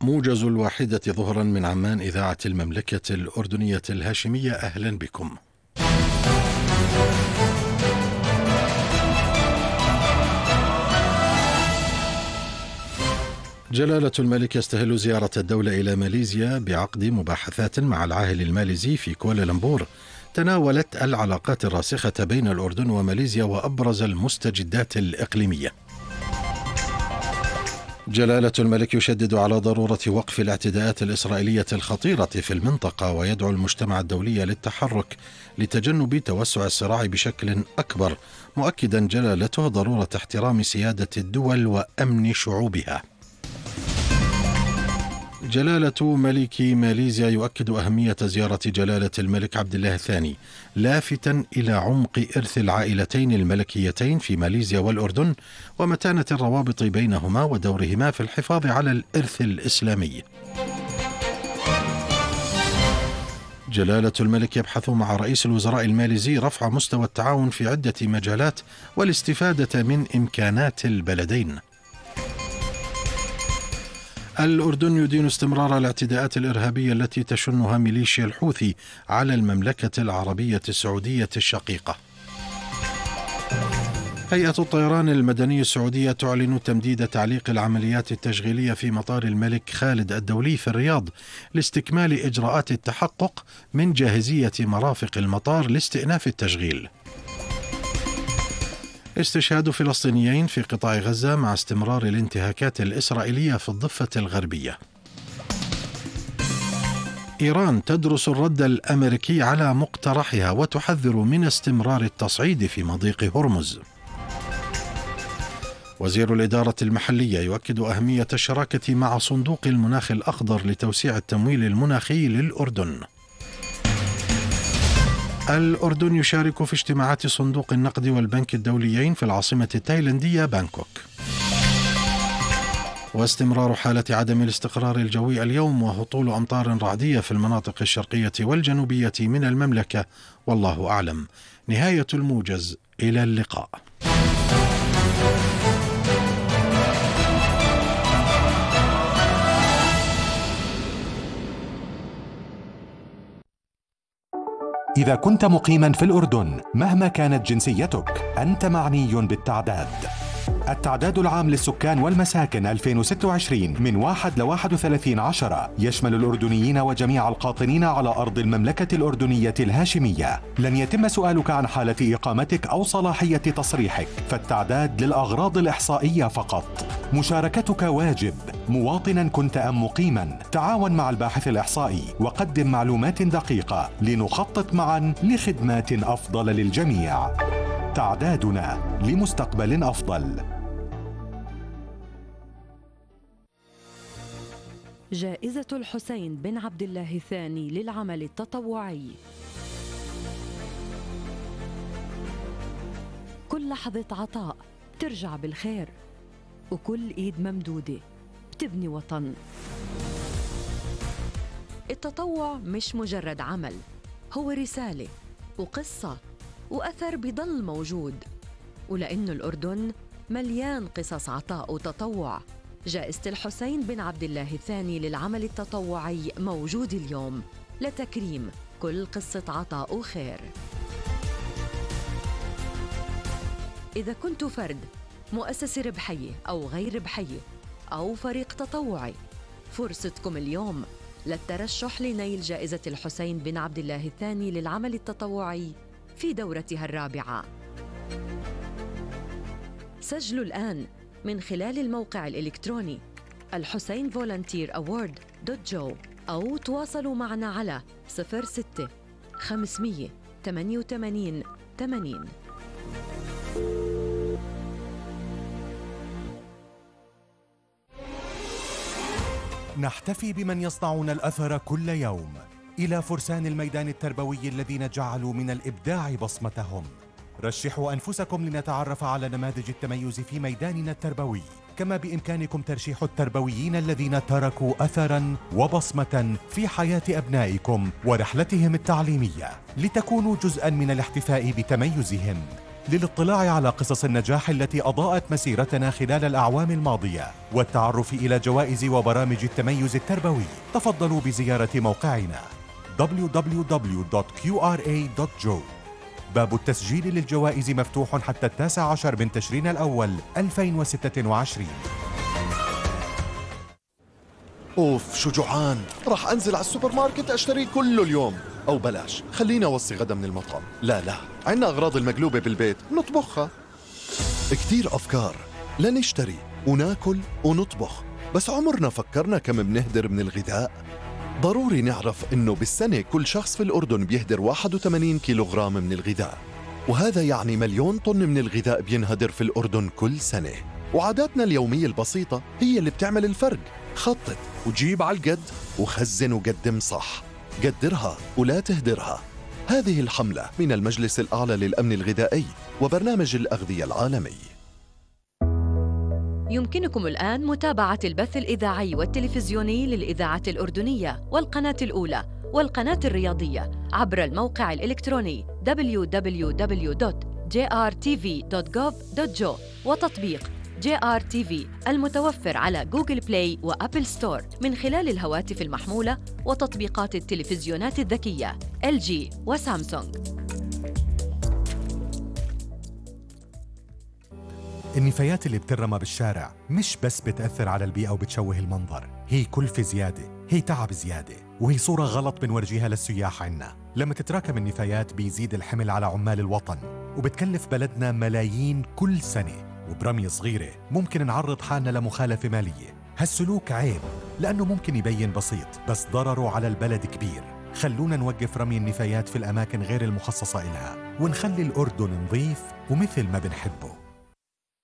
موجز 1 ظهرا من عمان، إذاعة المملكة الأردنية الهاشمية. أهلا بكم. جلالة الملك يستهل زيارة الدولة إلى ماليزيا بعقد مباحثات مع العاهل الماليزي في كوالالمبور تناولت العلاقات الراسخة بين الأردن وماليزيا وأبرز المستجدات الإقليمية. جلالة الملك يشدد على ضرورة وقف الاعتداءات الإسرائيلية الخطيرة في المنطقة، ويدعو المجتمع الدولي للتحرك لتجنب توسع الصراع بشكل أكبر، مؤكدا جلالته ضرورة احترام سيادة الدول وأمن شعوبها. جلالة ملك ماليزيا يؤكد أهمية زيارة جلالة الملك عبد الله الثاني، لافتا إلى عمق إرث العائلتين الملكيتين في ماليزيا والأردن ومتانة الروابط بينهما ودورهما في الحفاظ على الإرث الإسلامي. جلالة الملك يبحث مع رئيس الوزراء الماليزي رفع مستوى التعاون في عدة مجالات والاستفادة من إمكانات البلدين. الأردن يدين استمرار الاعتداءات الإرهابية التي تشنها ميليشيا الحوثي على المملكة العربية السعودية الشقيقة. هيئة الطيران المدني السعودية تعلن تمديد تعليق العمليات التشغيلية في مطار الملك خالد الدولي في الرياض لاستكمال إجراءات التحقق من جاهزية مرافق المطار لاستئناف التشغيل. استشهاد فلسطينيين في قطاع غزة مع استمرار الانتهاكات الإسرائيلية في الضفة الغربية. إيران تدرس الرد الأمريكي على مقترحها وتحذر من استمرار التصعيد في مضيق هرمز. وزير الإدارة المحلية يؤكد أهمية الشراكة مع صندوق المناخ الأخضر لتوسيع التمويل المناخي للأردن. الأردن يشارك في اجتماعات صندوق النقد والبنك الدوليين في العاصمة التايلاندية بانكوك. واستمرار حالة عدم الاستقرار الجوي اليوم وهطول أمطار رعدية في المناطق الشرقية والجنوبية من المملكة، والله أعلم. نهاية الموجز، إلى اللقاء. إذا كنت مقيما في الأردن مهما كانت جنسيتك أنت معني بالتعداد. التعداد العام للسكان والمساكن 2026 من 1 ل 31/10 يشمل الأردنيين وجميع القاطنين على أرض المملكة الأردنية الهاشمية. لن يتم سؤالك عن حالة إقامتك أو صلاحية تصريحك، فالتعداد للأغراض الإحصائية فقط. مشاركتك واجب، مواطنا كنت أم مقيما. تعاون مع الباحث الإحصائي وقدم معلومات دقيقة لنخطط معا لخدمات أفضل للجميع. تعدادنا لمستقبل أفضل. جائزة الحسين بن عبد الله الثاني للعمل التطوعي. كل لحظة عطاء ترجع بالخير، وكل إيد ممدودة بتبني وطن. التطوع مش مجرد عمل، هو رسالة وقصة وأثر بيضل موجود. ولأنه الأردن مليان قصص عطاء وتطوع، جائزة الحسين بن عبد الله الثاني للعمل التطوعي موجود اليوم لتكريم كل قصة عطاء وخير. إذا كنت فرد، مؤسسة ربحية أو غير ربحية أو فريق تطوعي، فرصتكم اليوم للترشح لنيل جائزة الحسين بن عبد الله الثاني للعمل التطوعي في دورتها الرابعة. سجلوا الآن من خلال الموقع الإلكتروني alhusainvolunteeraward.jo أو تواصلوا معنا على 06 588 80. نحتفي بمن يصنعون الأثر كل يوم. إلى فرسان الميدان التربوي الذين جعلوا من الإبداع بصمتهم، رشحوا أنفسكم لنتعرف على نماذج التميز في ميداننا التربوي. كما بإمكانكم ترشيح التربويين الذين تركوا أثراً وبصمة في حياة أبنائكم ورحلتهم التعليمية، لتكونوا جزءاً من الاحتفاء بتميزهم. للاطلاع على قصص النجاح التي أضاءت مسيرتنا خلال الأعوام الماضية والتعرف إلى جوائز وبرامج التميز التربوي، تفضلوا بزيارة موقعنا www.qra.jo. باب التسجيل للجوائز مفتوح حتى 19 من تشرين الأول 2026. اوف شو جوعان، راح انزل على السوبر ماركت اشتري كله اليوم. او بلاش، خلينا اوصي غدا من المطعم. لا عنا اغراض المقلوبة بالبيت نطبخها. كتير افكار لنشتري وناكل ونطبخ، بس عمرنا فكرنا كم بنهدر من الغذاء؟ ضروري نعرف انه بالسنة كل شخص في الاردن بيهدر 81 كيلوغرام من الغذاء، وهذا يعني مليون طن من الغذاء بينهدر في الاردن كل سنة. وعاداتنا اليومية البسيطة هي اللي بتعمل الفرق. خطط وجيب على القد وخزن وقدم صح، قدرها ولا تهدرها. هذه الحملة من المجلس الأعلى للأمن الغذائي وبرنامج الأغذية العالمي. يمكنكم الآن متابعة البث الإذاعي والتلفزيوني للإذاعة الأردنية والقناة الأولى والقناة الرياضية عبر الموقع الإلكتروني www.jrtv.gov.jo وتطبيق JRTV المتوفر على جوجل بلاي وأبل ستور من خلال الهواتف المحمولة وتطبيقات التلفزيونات الذكية LG وسامسونج. النفايات اللي بترمى بالشارع مش بس بتأثر على البيئة وبتشوه المنظر، هي كلفة زيادة، هي تعب زيادة، وهي صورة غلط بنورجيها للسياح عنا. لما تتراكم النفايات بيزيد الحمل على عمال الوطن، وبتكلف بلدنا ملايين كل سنة، وبرمية صغيرة ممكن نعرض حالنا لمخالفة مالية. هالسلوك عيب لأنه ممكن يبين بسيط بس ضرره على البلد كبير. خلونا نوقف رمي النفايات في الأماكن غير المخصصة إلها ونخلي الأردن نظيف ومثل ما بنحبه.